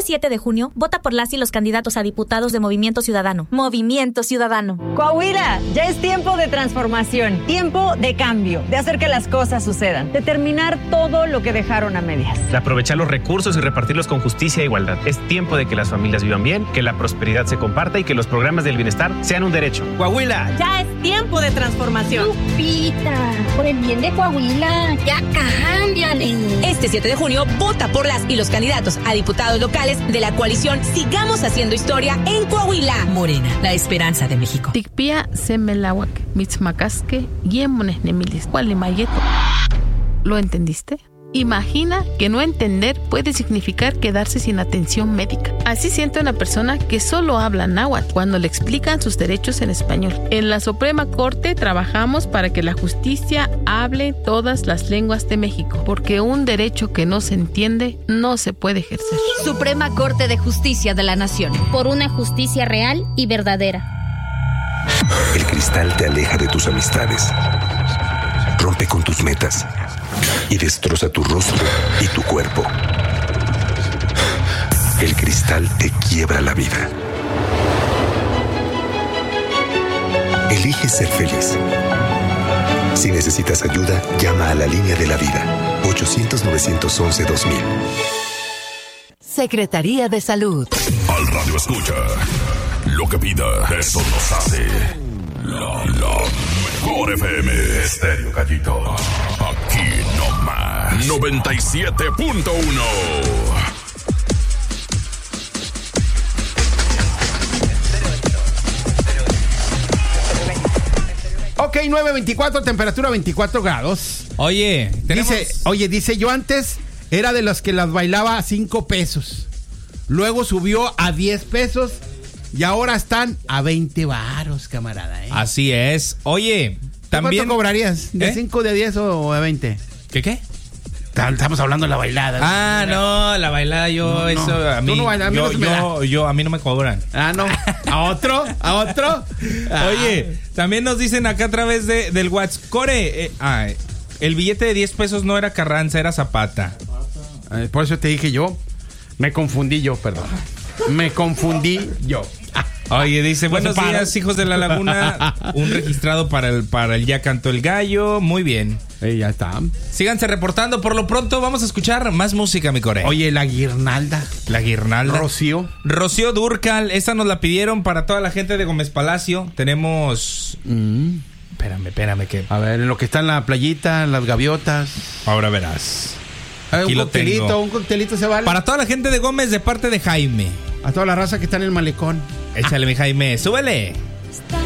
7 de junio, vota por las y los candidatos a diputados de Movimiento Ciudadano. Movimiento Ciudadano. Coahuila, ya es tiempo de transformación, tiempo de cambio, de hacer que las cosas sucedan, de terminar todo lo que dejaron a medias. De aprovechar los recursos y repartirlos con justicia e igualdad. Es tiempo de que las familias vivan bien, que la prosperidad se comparta y que los programas del bienestar sean un derecho. Coahuila. Ya es tiempo de transformación. Lupita, por el bien de Coahuila, ya cámbiale. Este 7 de junio, vota por las y los candidatos a diputados locales de la coalición Sigamos Haciendo Historia en Coahuila. Morena, la esperanza de México. Tikpia semelawak, mitzmacasque, yemones nemilis, cualimayeto. ¿Lo entendiste? Imagina que no entender puede significar quedarse sin atención médica. Así siente una persona que solo habla náhuatl cuando le explican sus derechos en español. En la Suprema Corte trabajamos para que la justicia hable todas las lenguas de México, porque un derecho que no se entiende no se puede ejercer. Suprema Corte de Justicia de la Nación. Por una justicia real y verdadera. El cristal te aleja de tus amistades, rompe con tus metas y destroza tu rostro y tu cuerpo. El cristal te quiebra la vida. Elige ser feliz. Si necesitas ayuda, llama a la línea de la vida. 800-911-2000. Secretaría de Salud. Al radio escucha. Lo que pida, eso nos hace. La mejor FM. Estéreo Gallito. Aquí nomás. 97.1. Ok, 9:24, temperatura 24 grados. Oye, dice, yo antes era de los que las bailaba a 5 pesos. Luego subió a 10 pesos. Y ahora están a 20 varos, camarada, ¿eh? Así es. Oye, también... ¿Cuánto cobrarías? ¿De 5, de 10 o de 20? ¿Qué? Estamos hablando de la bailada. Ah, no, la bailada a mí... Tú no bailas, a mí a mí no me cobran. Ah, no. ¿A otro? Oye, también nos dicen acá a través del WhatsApp. Core, el billete de 10 pesos no era Carranza, era Zapata. Por eso te dije yo. Me confundí yo. Oye, dice, buenos días, hijos de la laguna. Un registrado para el Ya Cantó el Gallo. Muy bien. Ya está. Síganse reportando. Por lo pronto vamos a escuchar más música, mi core. Oye, la guirnalda. Rocío Dúrcal. Esa nos la pidieron para toda la gente de Gómez Palacio. Tenemos... Espérame que... A ver, en lo que está en la playita, en las gaviotas. Ahora verás. Un coctelito se vale. Para toda la gente de Gómez, de parte de Jaime. A toda la raza que está en el malecón. Échale, mi Jaime, súbele. Está